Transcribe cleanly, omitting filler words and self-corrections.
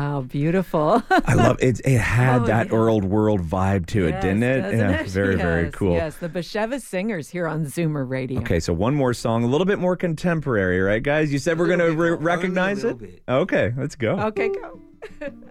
Wow, beautiful. I love it. It had that yeah. old world vibe to it, Yes, didn't it? doesn't Yeah, it? very, very Yes, cool. Yes, the Basheva Singers here on Zoomer Radio. Okay, so one more song, a little bit more contemporary, right, guys? You said we're going to recognize it? bit. Okay, let's go. Okay, go.